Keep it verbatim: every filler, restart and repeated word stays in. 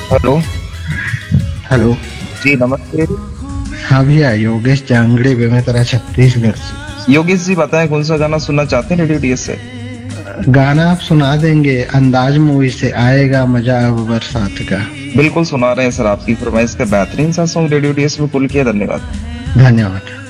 Hello. Hello. जी नमस्ते। हाँ भैया, योगेश जांगड़े बेमेतरा छत्तीसगढ़ से। योगेश जी बताएं कौन सा गाना सुनना चाहते हैं रेडियो डीएस से। गाना आप सुना देंगे, अंदाज मूवी से, आएगा मजा अब बरसात का। बिल्कुल सुना रहे हैं सर, आपकी फरमाइश का बेहतरीन सा सॉन्ग रेडियो डीएस में पुल किया। धन्यवाद। धन्यवाद।